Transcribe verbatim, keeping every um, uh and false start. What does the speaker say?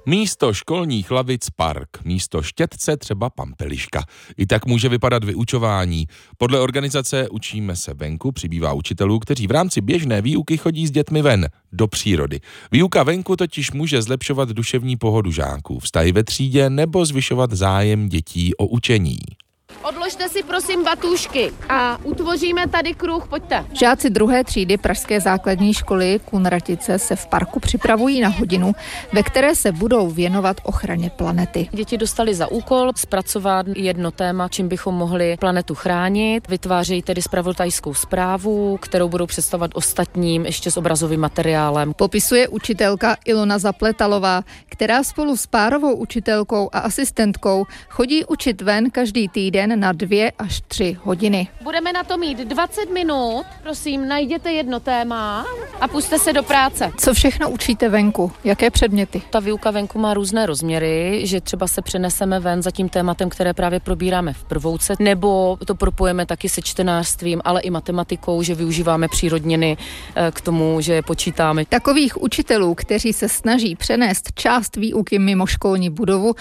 Místo školních lavic park, místo štětce třeba pampeliška. I tak může vypadat vyučování. Podle organizace Učíme se venku přibývá učitelů, kteří v rámci běžné výuky chodí s dětmi ven, do přírody. Výuka venku totiž může zlepšovat duševní pohodu žáků, vztahy ve třídě nebo zvyšovat zájem dětí o učení. Odložte si prosím batůžky a utvoříme tady kruh, pojďte. Žáci druhé třídy pražské základní školy Kunratice se v parku připravují na hodinu, ve které se budou věnovat ochraně planety. Děti dostali za úkol zpracovat jedno téma, čím bychom mohli planetu chránit. Vytvářejí tedy zpravodajskou zprávu, kterou budou představovat ostatním ještě s obrazovým materiálem. Popisuje učitelka Ilona Zapletalová, která spolu s párovou učitelkou a asistentkou chodí učit ven každý týden na dvě až tři hodiny. Budeme na to mít dvacet minut, prosím, najděte jedno téma a pusťte se do práce. Co všechno učíte venku? Jaké předměty? Ta výuka venku má různé rozměry, že třeba se přeneseme ven za tím tématem, které právě probíráme v prvouce, nebo to propojeme taky se čtenářstvím, ale i matematikou, že využíváme přírodniny k tomu, že počítáme. Takových učitelů, kteří se snaží přenést část výuky mimo školní budovu,